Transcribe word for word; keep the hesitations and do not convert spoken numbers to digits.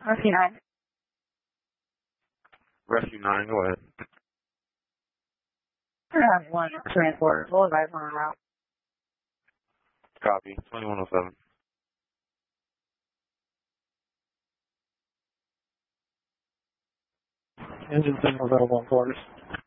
Rescue nine. Rescue nine, go ahead. I have one transport. Full advice on the route. Copy. twenty-one oh seven. Engine signals out of one quarters.